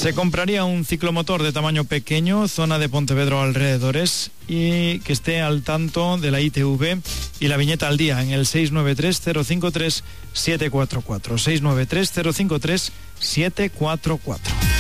Se compraría un ciclomotor de tamaño pequeño, zona de Pontevedra o alrededores, y que esté al tanto de la ITV y la viñeta al día en el 693-053-744. 693-053-744.